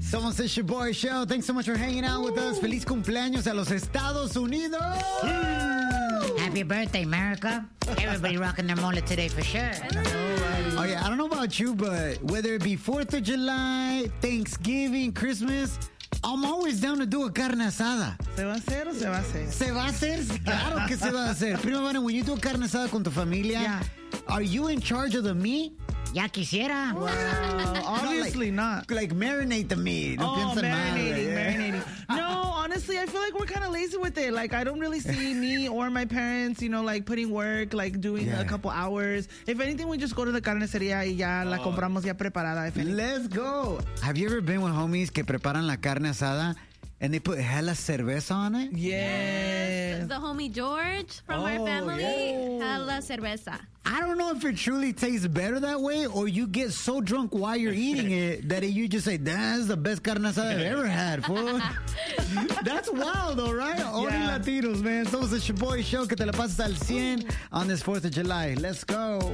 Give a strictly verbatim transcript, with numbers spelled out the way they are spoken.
Somos the Shaboy Show. Thanks so much for hanging out with us. Feliz cumpleaños a los Estados Unidos. Happy birthday, America. Everybody rocking their mole today for sure. Oh, yeah. I don't know about you, but whether it be fourth of July, Thanksgiving, Christmas, I'm always down to do a carne asada. ¿Se va a hacer o se va a hacer? ¿Se va a hacer? Claro que se va a hacer. Prima Vane, when you do a carne asada con tu familia, Yeah. are you in charge of the meat? Ya quisiera. Uh, obviously no, not. like, like marinate the meat. No Oh, piensa en nada, marinating, yeah. marinating. No, honestly, I feel like we're kind of lazy with it. Like, I don't really see me or my parents, you know, like putting work, like doing Yeah. a couple hours. If anything, we just go to the carnicería y ya la compramos ya preparada. If anything. Let's go. Have you ever been with homies que preparan la carne asada and they put hella cerveza on it? Yes. The homie George from Oh, our family, yeah. hella cerveza. I don't know if it truly tastes better that way or you get so drunk while you're eating it that you just say, that's the best carne asada I've ever had, fool. That's wild, though, right? Only Yeah. Latinos, man. Somos the Shaboy Show. Que te la pases al cien on this fourth of July. Let's go.